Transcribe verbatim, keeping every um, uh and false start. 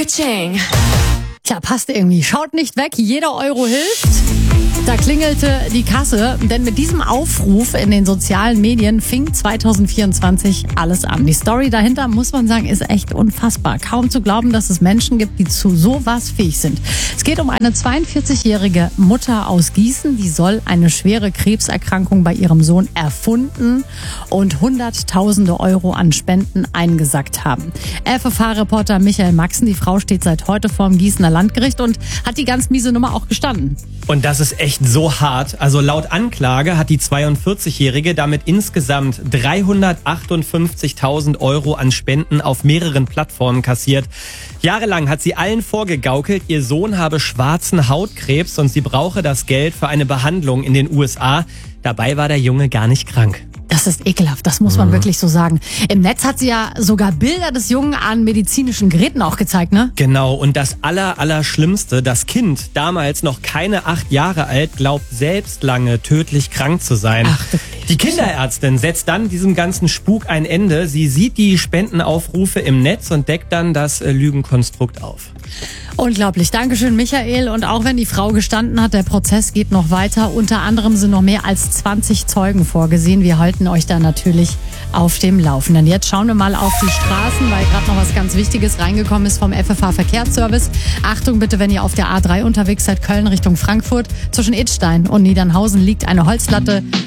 Ka-ching. Tja, passt irgendwie. Schaut nicht weg, jeder Euro hilft. Da klingelte die Kasse, denn mit diesem Aufruf in den sozialen Medien fing zwanzig vierundzwanzig alles an. Die Story dahinter, muss man sagen, ist echt unfassbar. Kaum zu glauben, dass es Menschen gibt, die zu sowas fähig sind. Es geht um eine zweiundvierzigjährige Mutter aus Gießen, die soll eine schwere Krebserkrankung bei ihrem Sohn erfunden und Hunderttausende Euro an Spenden eingesackt haben. F F H-Reporter Michael Maxen, die Frau steht seit heute vor dem Gießener Landgericht und hat die ganz miese Nummer auch gestanden. Und das ist echt so hart. Also laut Anklage hat die zweiundvierzigjährige damit insgesamt dreihundertachtundfünfzigtausend Euro an Spenden auf mehreren Plattformen kassiert. Jahrelang hat sie allen vorgegaukelt, ihr Sohn habe schwarzen Hautkrebs und sie brauche das Geld für eine Behandlung in den U S A. Dabei war der Junge gar nicht krank. Das ist ekelhaft, das muss man mhm. wirklich so sagen. Im Netz hat sie ja sogar Bilder des Jungen an medizinischen Geräten auch gezeigt, ne? Genau, und das aller, Allerschlimmste, das Kind, damals noch keine acht Jahre alt, glaubt selbst lange tödlich krank zu sein. Ach, die Kinderärztin setzt dann diesem ganzen Spuk ein Ende. Sie sieht die Spendenaufrufe im Netz und deckt dann das Lügenkonstrukt auf. Unglaublich. Dankeschön, Michael. Und auch wenn die Frau gestanden hat, der Prozess geht noch weiter. Unter anderem sind noch mehr als zwanzig Zeugen vorgesehen. Wir halten euch da natürlich auf dem Laufenden. Jetzt schauen wir mal auf die Straßen, weil gerade noch was ganz Wichtiges reingekommen ist vom F F H-Verkehrsservice. Achtung bitte, wenn ihr auf der A drei unterwegs seid, Köln Richtung Frankfurt. Zwischen Idstein und Niedernhausen liegt eine Holzlatte.